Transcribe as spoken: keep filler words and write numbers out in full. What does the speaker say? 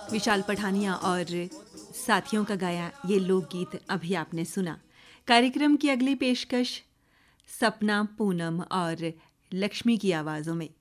विशाल पठानिया और साथियों का गाया ये लोकगीत अभी आपने सुना। कार्यक्रम की अगली पेशकश सपना, पूनम और लक्ष्मी की आवाज़ों में।